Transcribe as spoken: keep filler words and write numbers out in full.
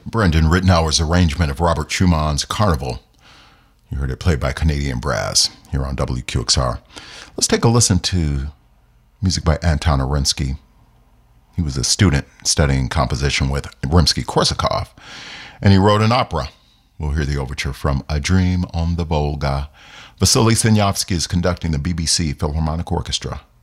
Brendan Rittenauer's arrangement of Robert Schumann's Carnival. You heard it played by Canadian Brass here on W Q X R. Let's take a listen to music by Anton Arinsky. He was a student studying composition with Rimsky-Korsakov, and he wrote an opera. We'll hear the overture from A Dream on the Volga. Vasily Sinyavsky is conducting the B B C Philharmonic Orchestra.